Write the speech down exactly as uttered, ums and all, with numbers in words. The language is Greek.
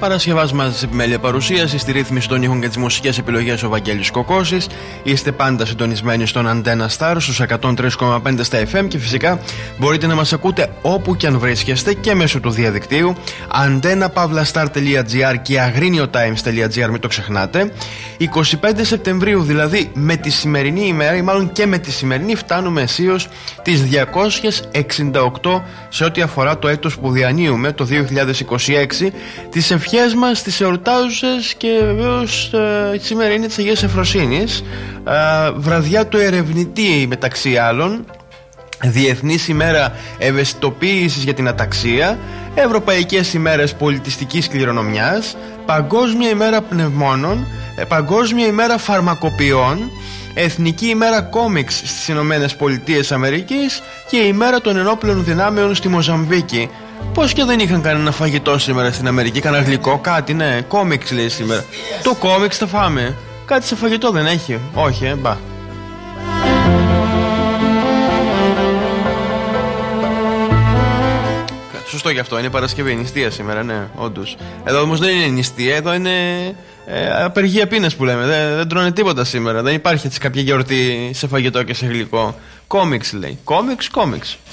Παρασκευάσμα σε επιμέλεια παρουσίαση, στη ρύθμιση των ήχων και τις μουσικές επιλογές ο Βαγγέλης Κοκώσης. Είστε πάντα συντονισμένοι στον Αντένα Star στους εκατόν τρία κόμμα πέντε στα εφ εμ και φυσικά μπορείτε να μας ακούτε όπου και αν βρίσκεστε και μέσω του διαδικτύου antenna pavla star τελεία gr και agriniotimes τελεία gr, μην το ξεχνάτε. είκοσι πέντε Σεπτεμβρίου, δηλαδή με τη σημερινή ημέρα, ή μάλλον και με τη σημερινή, φτάνουμε αισίως τις διακόσιες εξήντα οκτώ σε ό,τι αφορά το έτος που διανύουμε, το δύο χιλιάδες είκοσι έξι. Τις ευχές μας τις εορτάζουσες και βεβαίως ε, σήμερα είναι της Αγίας Εφροσύνης, ε, βραδιά του ερευνητή μεταξύ άλλων, Διεθνής ημέρα ευαισθητοποίησης για την αταξία, Ευρωπαϊκές ημέρες πολιτιστικής κληρονομιάς, Παγκόσμια ημέρα πνευμόνων, Παγκόσμια ημέρα φαρμακοποιών, Εθνική ημέρα κόμιξ στις Ηνωμένες Πολιτείες Αμερικής και η ημέρα των ενόπλων δυνάμεων στη Μοζαμβίκη. Πώς και δεν είχαν κανένα φαγητό σήμερα στην Αμερική, κανένα γλυκό, κάτι, ναι, κόμιξ λέει σήμερα. Το κόμιξ θα φάμε. Κάτι σε φαγητό δεν έχει? Όχι, ε, μπα. Σωστό γι' αυτό, είναι Παρασκευή, νηστεία σήμερα, ναι, όντως. Εδώ όμως δεν είναι νηστεία, εδώ είναι ε, απεργία πείνας που λέμε. Δεν, δεν τρώνε τίποτα σήμερα. Δεν υπάρχει έτσι κάποια γιορτή σε φαγητό και σε γλυκό. Κόμιξ λέει. Κόμιξ, κόμιξ.